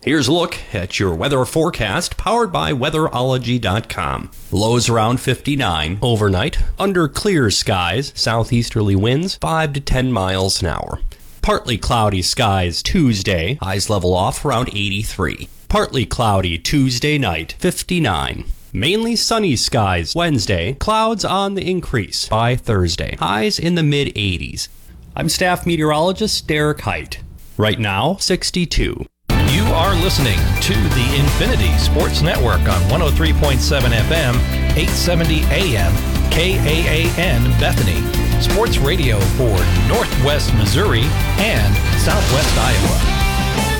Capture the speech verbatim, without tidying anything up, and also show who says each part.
Speaker 1: Here's a look at your weather forecast powered by weatherology dot com. Lows around fifty-nine overnight, under clear skies, southeasterly winds five to ten miles an hour. Partly cloudy skies Tuesday, highs level off around eighty-three. Partly cloudy Tuesday night, fifty-nine. Mainly sunny skies Wednesday, clouds on the increase by Thursday, highs in the mid eighties. I'm staff meteorologist Derek Height. Right now, sixty-two.
Speaker 2: You are listening to the Infinity Sports Network on one oh three point seven F M, eight seventy A M, K A A N Bethany. Sports radio for Northwest Missouri and Southwest Iowa.